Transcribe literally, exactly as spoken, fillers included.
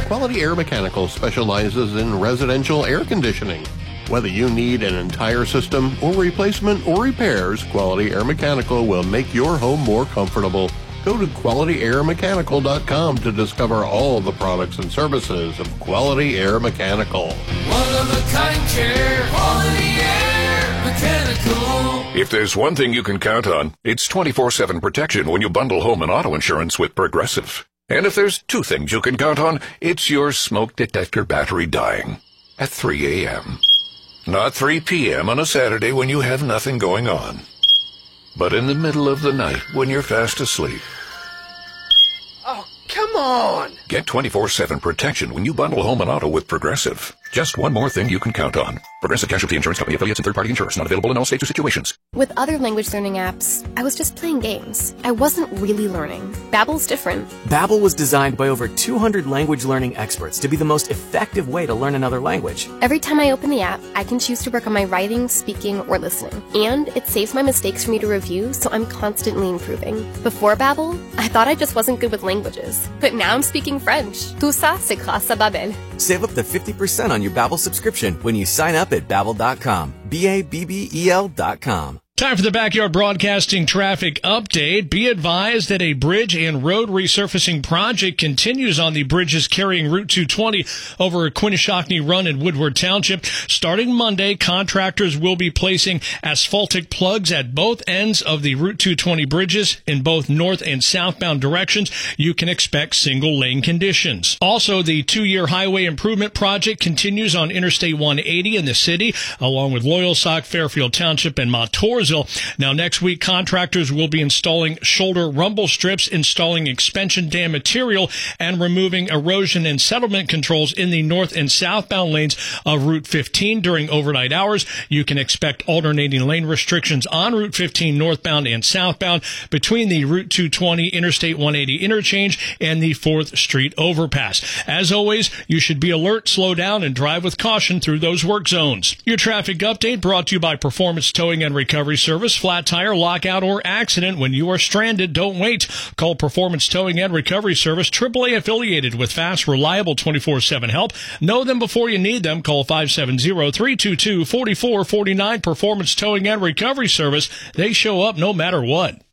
Quality Air Mechanical specializes in residential air conditioning. Whether you need an entire system or replacement or repairs, Quality Air Mechanical will make your home more comfortable. Go to quality air mechanical dot com to discover all the products and services of Quality Air Mechanical. One-of-a-kind care, Quality Air Mechanical. If there's one thing you can count on, it's twenty-four seven protection when you bundle home and auto insurance with Progressive. And if there's two things you can count on, it's your smoke detector battery dying at three a.m. Not three p.m. on a Saturday when you have nothing going on, but in the middle of the night when you're fast asleep. Oh, come on! Get twenty-four seven protection when you bundle home and auto with Progressive. Just one more thing you can count on. Progressive Casualty Insurance Company affiliates and third-party insurers. Not available in all states or situations. With other language learning apps, I was just playing games. I wasn't really learning. Babbel's different. Babbel was designed by over two hundred language learning experts to be the most effective way to learn another language. Every time I open the app, I can choose to work on my writing, speaking, or listening. And it saves my mistakes for me to review, so I'm constantly improving. Before Babbel, I thought I just wasn't good with languages. But now I'm speaking French. Tout ça, c'est grâce à Babbel. Save up to fifty percent on your Babbel subscription when you sign up at babbel dot com. B A B B E L dot com. Time for the Backyard Broadcasting traffic update. Be advised that a bridge and road resurfacing project continues on the bridges carrying Route two twenty over Quinneshockney Run in Woodward Township. Starting Monday, contractors will be placing asphaltic plugs at both ends of the Route two twenty bridges in both north and southbound directions. You can expect single lane conditions. Also, the two-year highway improvement project continues on Interstate one eighty in the city, along with Loyalsock, Fairfield Township, and Montoursville. Now, next week, contractors will be installing shoulder rumble strips, installing expansion dam material, and removing erosion and settlement controls in the north and southbound lanes of Route fifteen during overnight hours. You can expect alternating lane restrictions on Route fifteen northbound and southbound between the Route two twenty Interstate one eighty interchange and the fourth Street overpass. As always, you should be alert, slow down, and drive with caution through those work zones. Your traffic update brought to you by Performance Towing and Recovery Service. Flat tire, lockout, or accident. When you are stranded, don't wait. Call Performance Towing and Recovery Service, triple A affiliated with fast, reliable twenty-four seven help. Know them before you need them. Call five seven zero, three two two, four four four nine. Performance Towing and Recovery Service. They show up no matter what.